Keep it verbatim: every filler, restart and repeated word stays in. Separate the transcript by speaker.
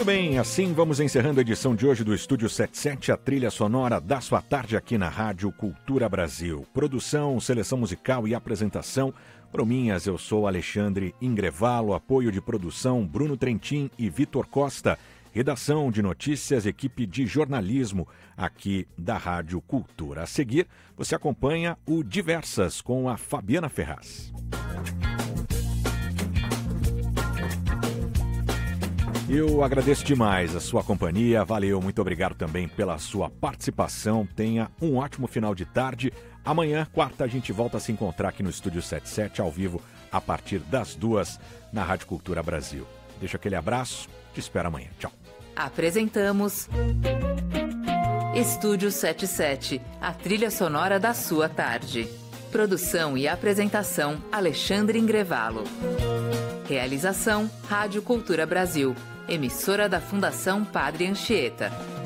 Speaker 1: bem, assim vamos encerrando a edição de hoje do Estúdio setenta e sete, a trilha sonora da sua tarde aqui na Rádio Cultura Brasil. Produção, seleção musical e apresentação, Prominhas, eu sou Alexandre Ingrevalo, apoio de produção Bruno Trentin e Vitor Costa, redação de notícias, equipe de jornalismo aqui da Rádio Cultura. A seguir, você acompanha o Diversas com a Fabiana Ferraz. Eu agradeço demais a sua companhia, valeu, muito obrigado também pela sua participação, tenha um ótimo final de tarde. Amanhã, quarta, a gente volta a se encontrar aqui no Estúdio setenta e sete, ao vivo, a partir das duas, na Rádio Cultura Brasil. Deixa aquele abraço, te espero amanhã, tchau.
Speaker 2: Apresentamos Estúdio setenta e sete, a trilha sonora da sua tarde. Produção e apresentação, Alexandre Ingrevalo. Realização, Rádio Cultura Brasil, emissora da Fundação Padre Anchieta.